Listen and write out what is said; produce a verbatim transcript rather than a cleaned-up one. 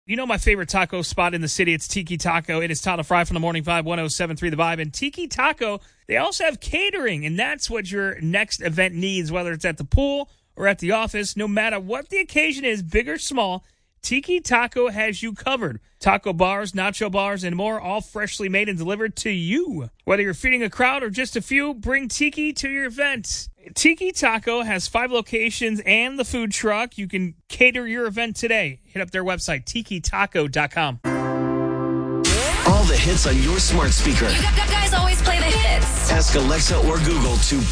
You know my favorite taco spot in the city, it's Tiki Taco. It is Tyler Fry from the Morning Vibe, one oh seven point three The Vibe. And Tiki Taco, they also have catering, and that's what your next event needs, whether it's at the pool or at the office. No matter what the occasion is, big or small, Tiki Taco has you covered. Taco bars, nacho bars, and more, all freshly made and delivered to you. Whether you're feeding a crowd or just a few, bring Tiki to your event. Tiki Taco has five locations and the food truck. You can cater your event today. Hit up their website, tiki taco dot com. All the hits on your smart speaker. You guys always play the hits. Ask Alexa or Google to